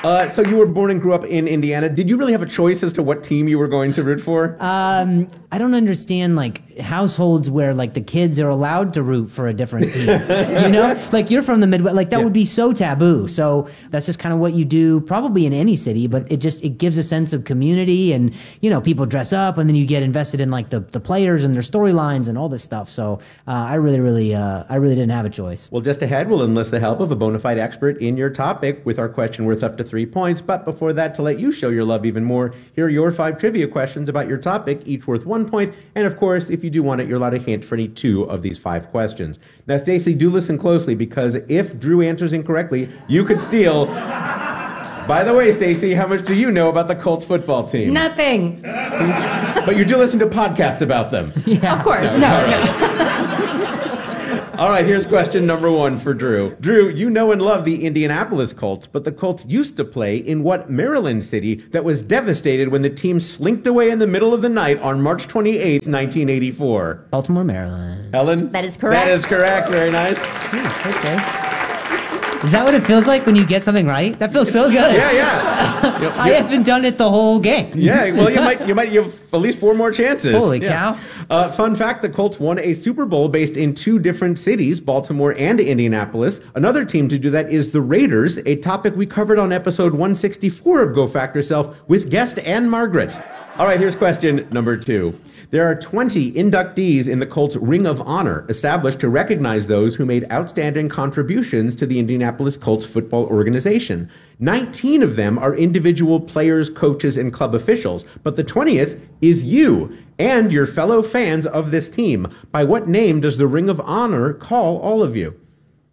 So you were born and grew up in Indiana. Did you really have a choice as to what team you were going to root for? I don't understand like households where like the kids are allowed to root for a different team. You know, like you're from the Midwest, like that would be so taboo. So that's just kind of what you do, probably in any city. But it gives a sense of community, and you know, people dress up, and then you get invested in like the players and their storylines and all this stuff. So I really didn't have a choice. Well, just ahead, we'll enlist the help of a bona fide expert in your topic with our question worth up to 3 points. But before that, to let you show your love even more, here are your 5 trivia questions about your topic, each worth 1 point. And of course, if you do want it, you're allowed a hint for any 2 of these 5 questions. Now, Stacey, do listen closely, because if Drew answers incorrectly, you could steal. By the way, Stacey, how much do you know about the Colts football team? Nothing. But you do listen to podcasts about them. Yeah. Of course. No. All right, here's question number 1 for Drew. Drew, you know and love the Indianapolis Colts, but the Colts used to play in what Maryland city that was devastated when the team slinked away in the middle of the night on March 28th, 1984? Baltimore, Maryland. Helen? That is correct. That is correct. Very nice. Okay. Is that what it feels like when you get something right? That feels so good. Yeah. I haven't done it the whole game. Yeah, well, you have at least 4 more chances. Holy cow. Fun fact, the Colts won a Super Bowl based in 2 different cities, Baltimore and Indianapolis. Another team to do that is the Raiders, a topic we covered on episode 164 of Go Fact Yourself with guest Ann Margaret. All right, here's question number 2. There are 20 inductees in the Colts Ring of Honor, established to recognize those who made outstanding contributions to the Indianapolis Colts football organization. 19 of them are individual players, coaches, and club officials, but the 20th is you and your fellow fans of this team. By what name does the Ring of Honor call all of you?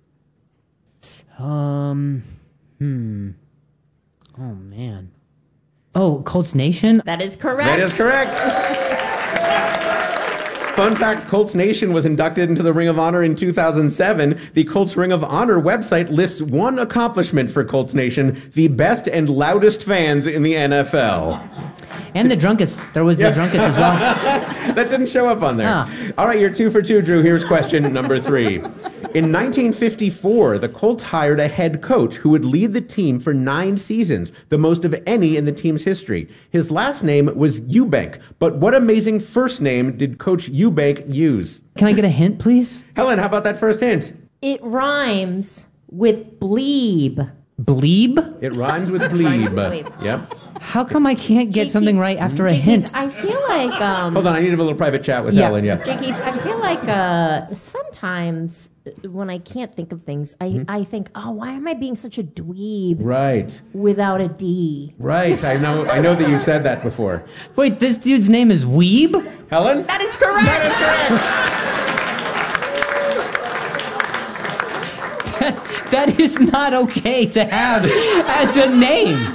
Oh, man. Oh, Colts Nation? That is correct. That is correct. Fun fact, Colts Nation was inducted into the Ring of Honor in 2007. The Colts Ring of Honor website lists one accomplishment for Colts Nation: the best and loudest fans in the NFL. And the drunkest. There was the drunkest as well. That didn't show up on there. Huh. All right, you're 2 for 2, Drew. Here's question number 3. In 1954, the Colts hired a head coach who would lead the team for 9 seasons, the most of any in the team's history. His last name was Eubank, but what amazing first name did Coach Eubank use? Can I get a hint, please? Helen, how about that first hint? It rhymes with bleeb. Bleeb? It rhymes with bleeb. Yep. How come I can't get something right after a hint? I feel like... Hold on, I need a little private chat with Helen, Jakey, I feel like sometimes when I can't think of things, I think, oh, why am I being such a dweeb? Right. Without a D. Right, I know that you've said that before. Wait, this dude's name is Weeb? Helen? That is correct! That is not okay to have as a name.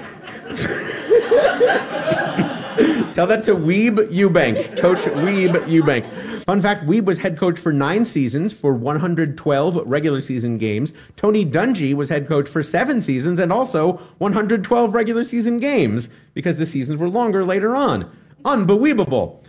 Tell that to Weeb Eubank, Coach Weeb Eubank. Fun fact, Weeb was head coach for 9 seasons for 112 regular season games. Tony Dungy was head coach for 7 seasons and also 112 regular season games, because the seasons were longer later on. Unbelievable.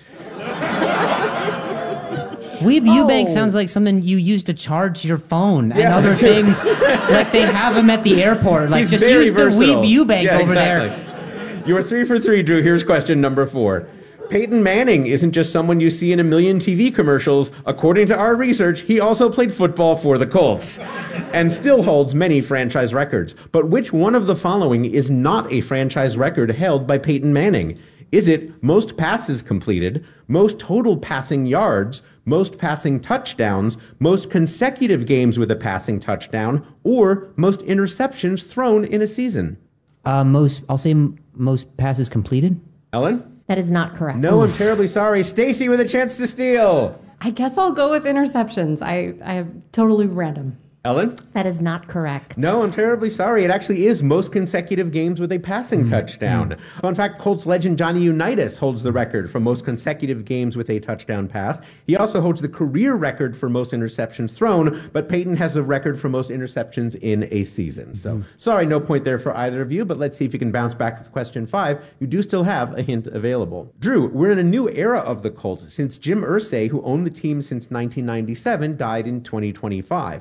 Weeb Eubank sounds like something you use to charge your phone and other things. Like they have him at the airport. Like, He's just very use versatile. the Weeb Eubank over exactly. there. You are 3 for 3, Drew. Here's question number 4. Peyton Manning isn't just someone you see in a million TV commercials. According to our research, he also played football for the Colts and still holds many franchise records. But which one of the following is not a franchise record held by Peyton Manning? Is it most passes completed, most total passing yards, most passing touchdowns, most consecutive games with a passing touchdown, or most interceptions thrown in a season? I'll say most passes completed. Ellen? That is not correct. No, I'm terribly sorry. Stacey with a chance to steal. I guess I'll go with interceptions. I am totally random. Ellen? That is not correct. No, I'm terribly sorry. It actually is most consecutive games with a passing touchdown. In fact, Colts legend Johnny Unitas holds the record for most consecutive games with a touchdown pass. He also holds the career record for most interceptions thrown, but Peyton has the record for most interceptions in a season. So, sorry, no point there for either of you, but let's see if you can bounce back with question 5. You do still have a hint available. Drew, we're in a new era of the Colts since Jim Irsay, who owned the team since 1997, died in 2025. Just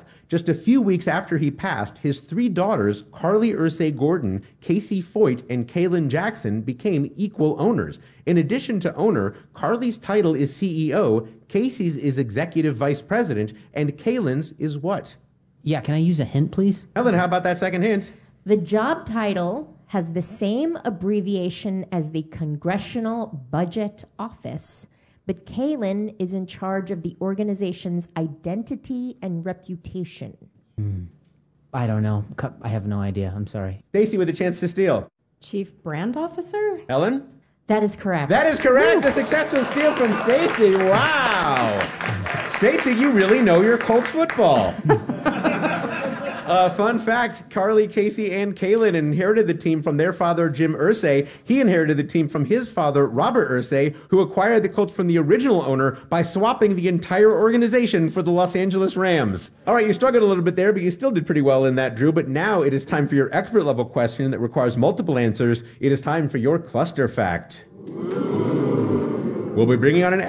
just a few weeks after he passed, his 3 daughters, Carly Ursay Gordon, Casey Foyt, and Kaylin Jackson, became equal owners. In addition to owner, Carly's title is CEO, Casey's is executive vice president, and Kaylin's is what? Yeah, can I use a hint, please? Ellen, how about that second hint? The job title has the same abbreviation as the Congressional Budget Office, but Kaylin is in charge of the organization's identity and reputation. I don't know. I have no idea. I'm sorry. Stacy with a chance to steal. Chief Brand Officer? Ellen? That is correct. That is correct. A successful steal from Stacy. Wow. Stacy, you really know your Colts football. Fun fact, Carly, Casey, and Kaylin inherited the team from their father, Jim Irsay. He inherited the team from his father, Robert Irsay, who acquired the Colts from the original owner by swapping the entire organization for the Los Angeles Rams. All right, you struggled a little bit there, but you still did pretty well in that, Drew. But now it is time for your expert level question that requires multiple answers. It is time for your cluster fact. We'll be bringing on an